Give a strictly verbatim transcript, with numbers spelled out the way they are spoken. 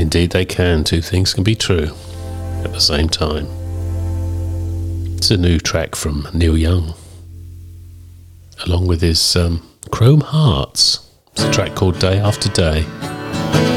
Indeed they can. Two things can be true at the same time. It's a new track from Neil Young, along with his um, Chrome Hearts. It's a track called Day After Day.